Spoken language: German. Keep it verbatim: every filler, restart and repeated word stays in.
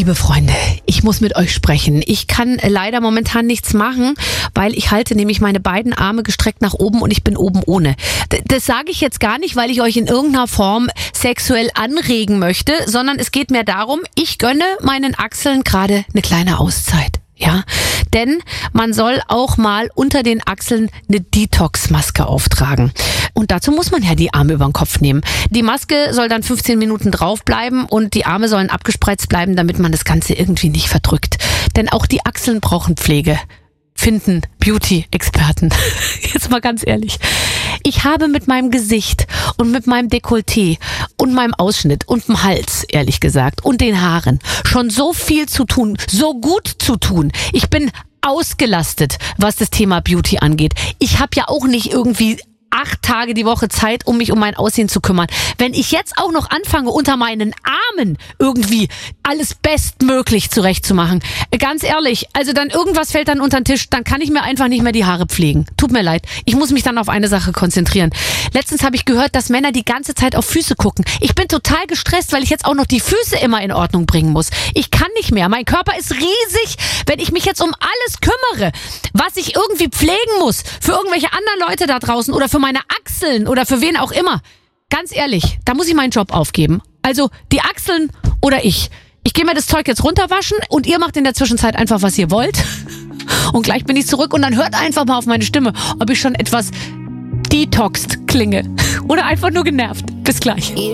Liebe Freunde, ich muss mit euch sprechen. Ich kann leider momentan nichts machen, weil ich halte nämlich meine beiden Arme gestreckt nach oben und ich bin oben ohne. D- das sage ich jetzt gar nicht, weil ich euch in irgendeiner Form sexuell anregen möchte, sondern es geht mir darum, ich gönne meinen Achseln gerade eine kleine Auszeit. Ja, denn man soll auch mal unter den Achseln eine Detox-Maske auftragen. Und dazu muss man ja die Arme über den Kopf nehmen. Die Maske soll dann fünfzehn Minuten draufbleiben und die Arme sollen abgespreizt bleiben, damit man das Ganze irgendwie nicht verdrückt. Denn auch die Achseln brauchen Pflege. Finden Beauty-Experten. Jetzt mal ganz ehrlich. Ich habe mit meinem Gesicht und mit meinem Dekolleté und meinem Ausschnitt und dem Hals, ehrlich gesagt, und den Haaren schon so viel zu tun, so gut zu tun. Ich bin ausgelastet, was das Thema Beauty angeht. Ich habe ja auch nicht irgendwie acht Tage die Woche Zeit, um mich um mein Aussehen zu kümmern. Wenn ich jetzt auch noch anfange, unter meinen Armen irgendwie alles bestmöglich zurechtzumachen, ganz ehrlich, also dann irgendwas fällt dann unter den Tisch, dann kann ich mir einfach nicht mehr die Haare pflegen. Tut mir leid. Ich muss mich dann auf eine Sache konzentrieren. Letztens habe ich gehört, dass Männer die ganze Zeit auf Füße gucken. Ich bin total gestresst, weil ich jetzt auch noch die Füße immer in Ordnung bringen muss. Ich kann nicht mehr. Mein Körper ist riesig, wenn ich mich jetzt um alles kümmere, was ich irgendwie pflegen muss für irgendwelche anderen Leute da draußen oder für meine Achseln oder für wen auch immer. Ganz ehrlich, da muss ich meinen Job aufgeben. Also die Achseln oder ich. Ich gehe mir das Zeug jetzt runterwaschen und ihr macht in der Zwischenzeit einfach, was ihr wollt. Und gleich bin ich zurück und dann hört einfach mal auf meine Stimme, ob ich schon etwas detoxed klinge. Oder einfach nur genervt. Bis gleich.